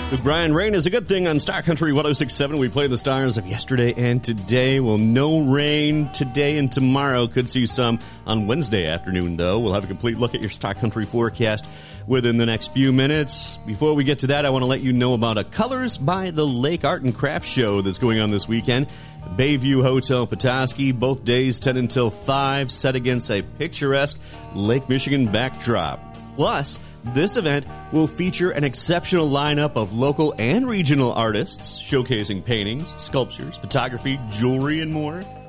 With Brian Rain is a good thing on Star Country 106.7. We play the stars of yesterday and today. Well, no rain today and tomorrow. Could see some on Wednesday afternoon, though. We'll have a complete look at your Star Country forecast within the next few minutes. Before we get to that, I want to let you know about a Colors by the Lake Art and Craft show that's going on this weekend. Bayview Hotel Petoskey, both days 10 until 5, set against a picturesque Lake Michigan backdrop. Plus, this event will feature an exceptional lineup of local and regional artists showcasing paintings, sculptures, photography, jewelry, and more.